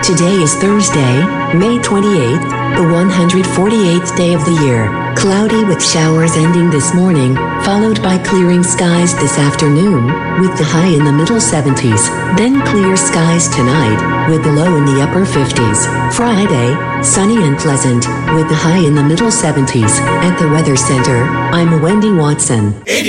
Today is Thursday, May 28th, the 148th day of the year. Cloudy with showers ending this morning, followed by clearing skies this afternoon, with the high in the middle 70s. Then clear skies tonight, with the low in the upper 50s. Friday, sunny and pleasant, with the high in the middle 70s. At the Weather Center, I'm Wendy Watson.